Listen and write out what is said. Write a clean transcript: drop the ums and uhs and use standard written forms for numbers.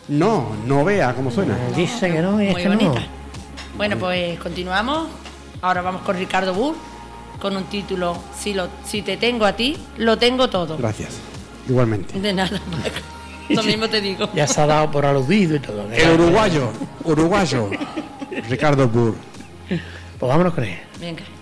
No vea cómo suena. Dice que no y es Muy que bonita. no. Bueno, pues continuamos. Ahora vamos con Ricardo Burr, con un título, Si te tengo a ti, lo tengo todo. Gracias. Igualmente. De nada, Paco. Lo mismo te digo. Ya se ha dado por aludido y todo. El uruguayo. Ricardo Burr. Pues vámonos con él. Venga.